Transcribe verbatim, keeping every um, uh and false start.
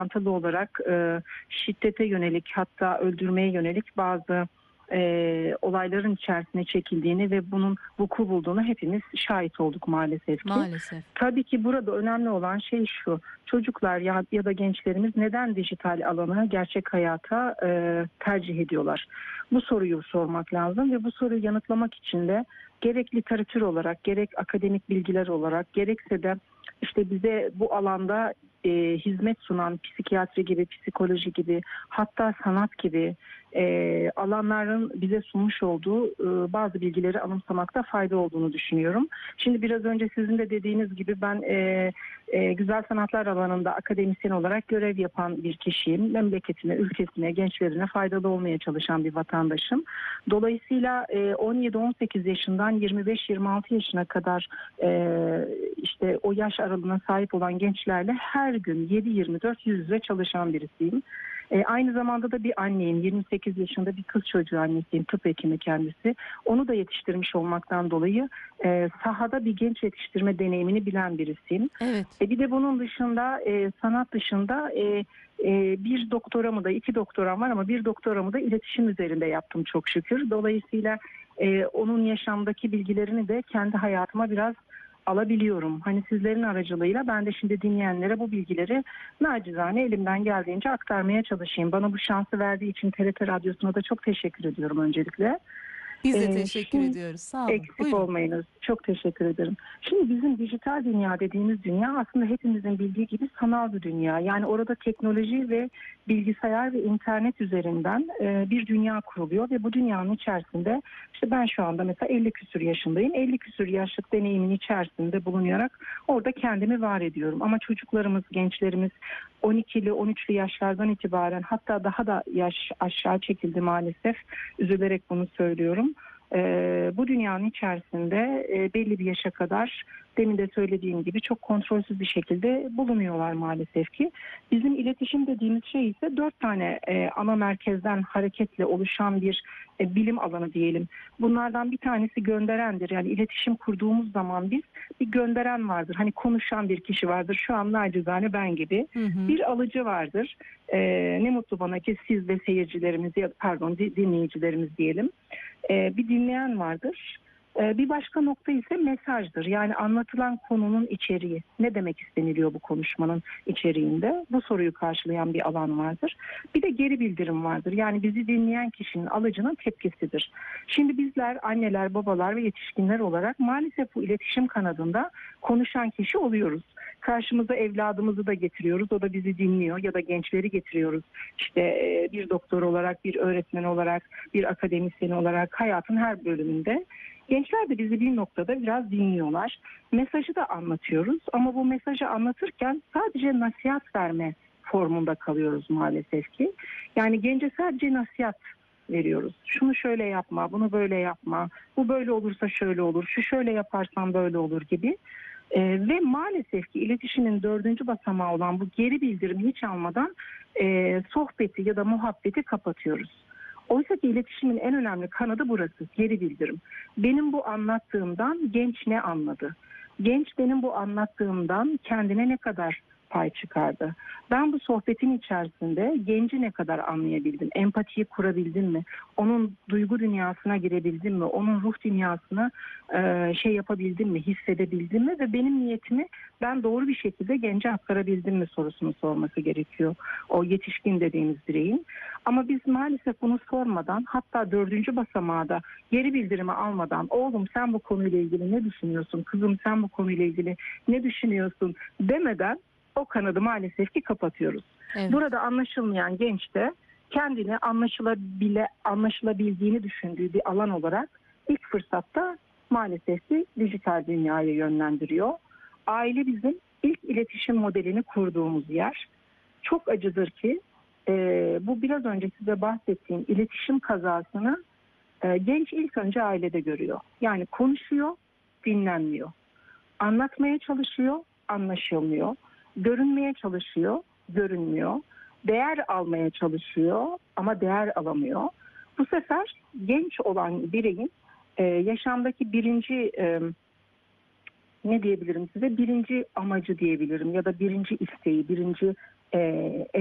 orantılı olarak e, şiddete yönelik, hatta öldürmeye yönelik bazı e, olayların içerisine çekildiğini ve bunun vuku bulduğunu hepimiz şahit olduk maalesef ki. Maalesef. Tabii ki burada önemli olan şey şu: çocuklar ya, ya da gençlerimiz neden dijital alanı gerçek hayata e, tercih ediyorlar? Bu soruyu sormak lazım ve bu soruyu yanıtlamak için de gerek literatür olarak, gerek akademik bilgiler olarak, gerekse de işte bize bu alanda e, hizmet sunan psikiyatri gibi, psikoloji gibi, hatta sanat gibi e, alanların bize sunmuş olduğu e, bazı bilgileri anımsamakta fayda olduğunu düşünüyorum. Şimdi biraz önce sizin de dediğiniz gibi ben e, e, güzel sanatlar alanında akademisyen olarak görev yapan bir kişiyim. Memleketine, ülkesine, gençlerine faydalı olmaya çalışan bir vatandaşım. Dolayısıyla e, on yedi on sekiz yaşından yirmi beş yirmi altı yaşına kadar e, işte o yaş aralığına sahip olan gençlerle her gün yedi yirmi dört yüz yüze çalışan birisiyim. E, aynı zamanda da bir anneyim. yirmi sekiz yaşında bir kız çocuğu annesiyim. Tıp hekimi kendisi. Onu da yetiştirmiş olmaktan dolayı e, sahada bir genç yetiştirme deneyimini bilen birisiyim. Evet. E, bir de bunun dışında e, sanat dışında e, e, bir doktoramı da iki doktoram var ama bir doktoramı da iletişim üzerinde yaptım çok şükür. Dolayısıyla e, onun yaşamdaki bilgilerini de kendi hayatıma biraz alabiliyorum. Hani sizlerin aracılığıyla ben de şimdi dinleyenlere bu bilgileri nacizane elimden geldiğince aktarmaya çalışayım. Bana bu şansı verdiği için T R T Radyosu'na da çok teşekkür ediyorum öncelikle. Biz de Ee, teşekkür şimdi, ediyoruz. Sağ olun. Eksik Buyurun. olmayınız. Çok teşekkür ederim. Şimdi bizim dijital dünya dediğimiz dünya aslında hepimizin bildiği gibi sanal bir dünya. Yani orada teknoloji ve bilgisayar ve internet üzerinden e, bir dünya kuruluyor ve bu dünyanın içerisinde işte ben şu anda mesela elli küsur yaşındayım. elli küsur yaşlık deneyimin içerisinde bulunarak orada kendimi var ediyorum. Ama çocuklarımız, gençlerimiz on ikili on üçlü yaşlardan itibaren, hatta daha da yaş aşağı çekildi maalesef. Üzülerek bunu söylüyorum. Ee, bu dünyanın içerisinde e, belli bir yaşa kadar, demin de söylediğim gibi, çok kontrolsüz bir şekilde bulunuyorlar maalesef ki. Bizim iletişim dediğimiz şey ise dört tane e, ana merkezden hareketle oluşan bir e, bilim alanı diyelim. Bunlardan bir tanesi gönderendir. Yani iletişim kurduğumuz zaman biz bir gönderen vardır. Hani konuşan bir kişi vardır. Şu an nacizane ben gibi. Hı hı. Bir alıcı vardır. E, ne mutlu bana ki siz ve seyircilerimiz, ya pardon dinleyicilerimiz diyelim. E, bir dinleyen vardır. E, bir başka nokta ise mesajdır. Yani anlatılan konunun içeriği. Ne demek isteniliyor bu konuşmanın içeriğinde? Bu soruyu karşılayan bir alan vardır. Bir de geri bildirim vardır. Yani bizi dinleyen kişinin, alıcının tepkisidir. Şimdi bizler anneler, babalar ve yetişkinler olarak maalesef bu iletişim kanadında konuşan kişi oluyoruz. Karşımıza evladımızı da getiriyoruz. O da bizi dinliyor, ya da gençleri getiriyoruz. İşte bir doktor olarak, bir öğretmen olarak, bir akademisyen olarak hayatın her bölümünde. Gençler de bizi bir noktada biraz dinliyorlar. Mesajı da anlatıyoruz ama bu mesajı anlatırken sadece nasihat verme formunda kalıyoruz maalesef ki. Yani gence sadece nasihat veriyoruz. Şunu şöyle yapma, bunu böyle yapma, bu böyle olursa şöyle olur, şu şöyle yaparsan böyle olur gibi. Ee, ve maalesef ki iletişimin dördüncü basamağı olan bu geri bildirimi hiç almadan e, sohbeti ya da muhabbeti kapatıyoruz. Oysa ki iletişimin en önemli kanadı burası, geri bildirim. Benim bu anlattığımdan genç ne anladı? Genç benim bu anlattığımdan kendine ne kadar pay çıkardı? Ben bu sohbetin içerisinde genci ne kadar anlayabildim? Empatiyi kurabildim mi? Onun duygu dünyasına girebildim mi? Onun ruh dünyasına e, şey yapabildim mi? Hissedebildim mi? Ve benim niyetimi ben doğru bir şekilde gence aktarabildim mi sorusunu sorması gerekiyor. O yetişkin dediğimiz bireyin. Ama biz maalesef bunu sormadan, hatta dördüncü basamağı da geri bildirimi almadan, oğlum sen bu konuyla ilgili ne düşünüyorsun? Kızım sen bu konuyla ilgili ne düşünüyorsun demeden o kanadı maalesef ki kapatıyoruz. Evet. Burada anlaşılmayan genç de kendini anlaşılabile, anlaşılabildiğini düşündüğü bir alan olarak ilk fırsatta maalesef ki dijital dünyaya yönlendiriyor. Aile bizim ilk iletişim modelini kurduğumuz yer. Çok acıdır ki e, bu biraz önce size bahsettiğim iletişim kazasını e, genç ilk önce ailede görüyor. Yani konuşuyor, dinlenmiyor. Anlatmaya çalışıyor, anlaşılmıyor. Görünmeye çalışıyor, görünmüyor. Değer almaya çalışıyor ama değer alamıyor. Bu sefer genç olan bireyin e, yaşamdaki birinci e, ne diyebilirim size? Birinci amacı diyebilirim ya da birinci isteği, birinci e,